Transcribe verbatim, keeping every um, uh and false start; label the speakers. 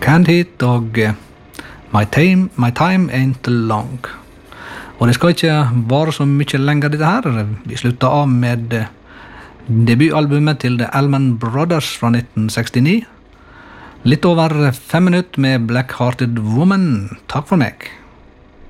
Speaker 1: Canned Heat og My Time, My Time Ain't Long. Og det skal ikke vare så mye lenger dette her. Vi slutter av med debutalbumet til The Allman Brothers fra nitten sekstini. Litt over fem minutter med Black Hearted Woman. Takk for meg.